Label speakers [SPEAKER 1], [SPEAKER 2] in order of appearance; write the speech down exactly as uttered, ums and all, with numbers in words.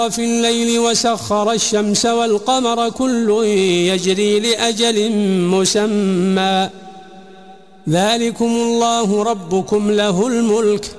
[SPEAKER 1] في الليل وسخر الشمس والقمر كل يجري لأجل مسمى ذلكم الله ربكم له الملك